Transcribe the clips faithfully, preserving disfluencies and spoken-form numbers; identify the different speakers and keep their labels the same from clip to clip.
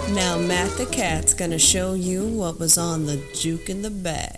Speaker 1: Now Matt the Cat's gonna show you what was on the juke in the back.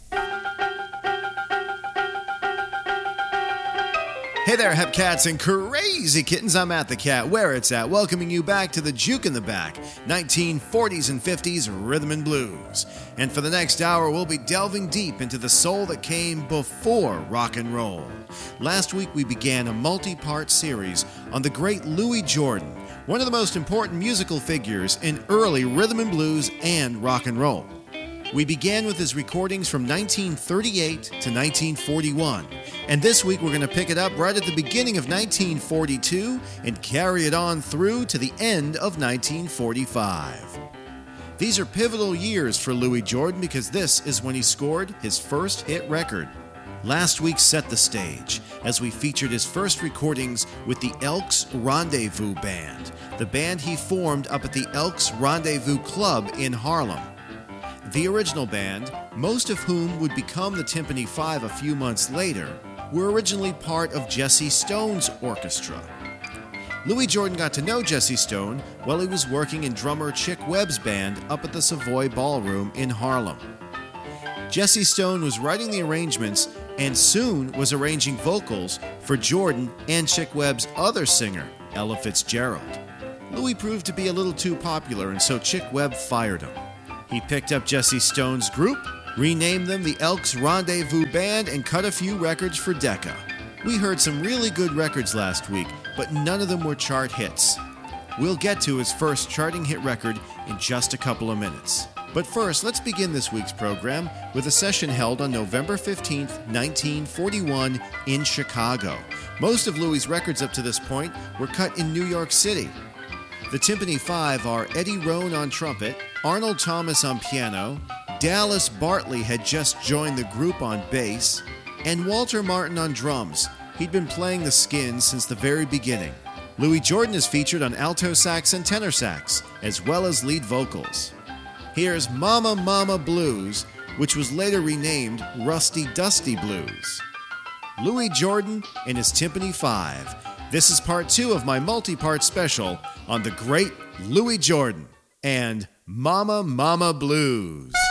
Speaker 2: Hey there, Hepcats and crazy kittens. I'm Matt the Cat, where it's at, welcoming you back to the Juke in the Back, nineteen forties and fifties rhythm and blues. And for the next hour, we'll be delving deep into the soul that came before rock and roll. Last week, we began a multi-part series on the great Louis Jordan, one of the most important musical figures in early rhythm and blues and rock and roll. We began with his recordings from nineteen thirty-eight to nineteen forty-one, and this week we're going to pick it up right at the beginning of nineteen forty-two and carry it on through to the end of nineteen forty-five. These are pivotal years for Louis Jordan because this is when he scored his first hit record. Last week set the stage as we featured his first recordings with the Elks Rendezvous Band, the band he formed up at the Elks Rendezvous Club in Harlem. The original band, most of whom would become the Tympany Five a few months later, were originally part of Jesse Stone's orchestra. Louis Jordan got to know Jesse Stone while he was working in drummer Chick Webb's band up at the Savoy Ballroom in Harlem. Jesse Stone was writing the arrangements and soon was arranging vocals for Jordan and Chick Webb's other singer, Ella Fitzgerald. Louis proved to be a little too popular, and so Chick Webb fired him. He picked up Jesse Stone's group, renamed them the Elks Rendezvous Band, and cut a few records for Decca. We heard some really good records last week, but none of them were chart hits. We'll get to his first charting hit record in just a couple of minutes. But first, let's begin this week's program with a session held on November fifteenth, nineteen forty-one in Chicago. Most of Louis' records up to this point were cut in New York City. The Tympany Five are Eddie Roan on trumpet, Arnold Thomas on piano, Dallas Bartley had just joined the group on bass, and Walter Martin on drums. He'd been playing the Skins since the very beginning. Louis Jordan is featured on alto sax and tenor sax, as well as lead vocals. Here's Mama Mama Blues, which was later renamed Rusty Dusty Blues. Louis Jordan and his Tympany Five. This is part two of my multi-part special on the great Louis Jordan and Mama Mama Blues.